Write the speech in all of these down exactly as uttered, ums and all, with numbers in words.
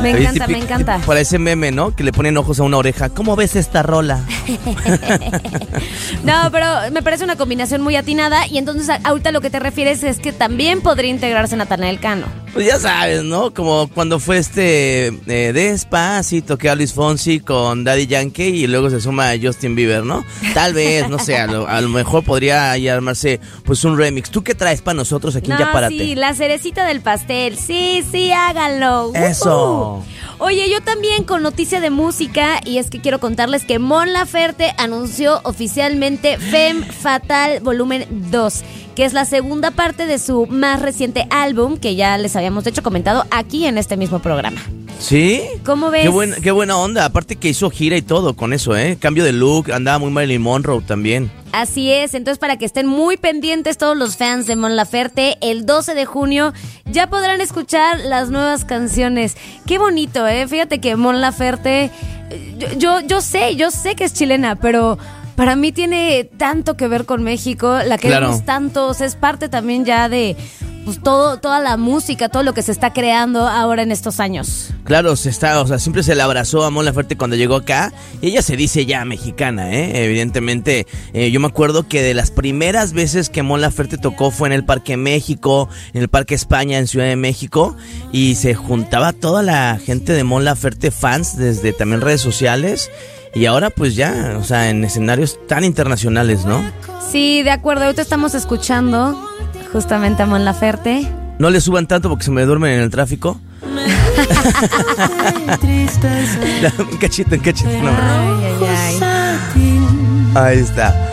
Me encanta, me encanta. Para ese meme, ¿no? Que le ponen ojos a una oreja. ¿Cómo ves esta rola? No, pero me parece una combinación muy atinada. Y entonces ahorita lo que te refieres es que también podría integrarse Natanael Cano. Pues ya sabes, ¿no? Como cuando fue este eh, Despacito, que a Luis Fonsi con Daddy Yankee y luego se suma Justin Bieber, ¿no? Tal vez, no sé, a lo, a lo mejor podría ahí armarse pues un remix. ¿Tú qué traes para nosotros aquí en No, Ya Párate? sí, la cerecita del pastel. Sí, sí, háganlo. Eso. Uh-huh. Oye, yo también con noticia de música, y es que quiero contarles que Mon Laferte anunció oficialmente Femme Fatale Volumen dos, que es la segunda parte de su más reciente álbum, que ya les habíamos de hecho comentado aquí en este mismo programa. ¿Sí? ¿Cómo ves? Qué buena, qué buena onda, aparte que hizo gira y todo con eso, ¿eh? Cambio de look, andaba muy Marilyn Monroe también. Así es, entonces para que estén muy pendientes todos los fans de Mon Laferte, el doce de junio ya podrán escuchar las nuevas canciones. Qué bonito, ¿eh? Fíjate que Mon Laferte, yo, yo, yo sé, yo sé que es chilena, pero para mí tiene tanto que ver con México, la queremos Claro. tanto, o sea, es parte también ya de pues todo, toda la música, todo lo que se está creando ahora en estos años. Claro, se está, o sea, siempre se le abrazó a Mon Laferte cuando llegó acá. Y ella se dice ya mexicana, ¿eh? Evidentemente, eh, yo me acuerdo que de las primeras veces que Mon Laferte tocó fue en el Parque México, en el Parque España, en Ciudad de México. Y se juntaba toda la gente de Mon Laferte, fans, desde también redes sociales. Y ahora pues ya, o sea, en escenarios tan internacionales, ¿no? Sí, de acuerdo, ahorita estamos escuchando justamente a Mon Laferte. No le suban tanto porque se me duermen en el tráfico. Un cachito, un cachito. No. Ay, ay, ay. Ahí está.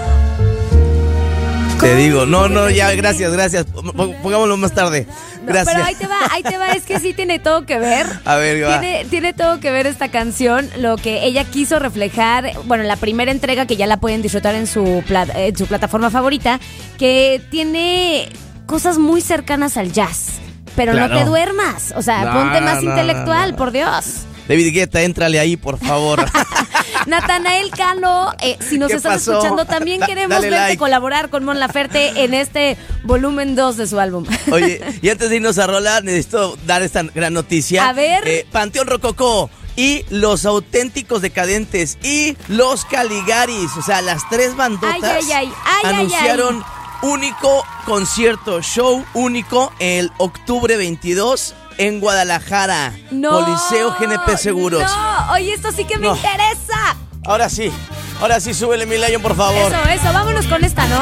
Te digo, no, no, ya, gracias, gracias. Pongámoslo más tarde. Gracias. No, pero ahí te va, ahí te va, es que sí tiene todo que ver. A ver, va. Tiene, tiene todo que ver esta canción, lo que ella quiso reflejar, bueno, la primera entrega que ya la pueden disfrutar en su, plat- en su plataforma favorita, que tiene cosas muy cercanas al jazz, pero Claro. no te duermas, o sea, No, ponte más no, intelectual, no, no. por Dios. David Guetta, éntrale ahí, por favor. Natanael Cano, eh, si nos ¿Qué estás pasó? escuchando, también Da- queremos dale verte like. colaborar con Mon Laferte en este volumen dos de su álbum. Oye, y antes de irnos a rolar, necesito dar esta gran noticia. A ver. Eh, Panteón Rococó y Los Auténticos Decadentes y Los Caligaris, o sea, las tres bandotas Ay, ay, ay, ay, anunciaron ay, único concierto, show único el octubre veintidós en Guadalajara. No, Coliseo G N P Seguros. No, oye, esto sí que me No. interesa. Ahora sí, ahora sí, súbele mi Lion, por favor. Eso, eso, vámonos con esta, ¿no?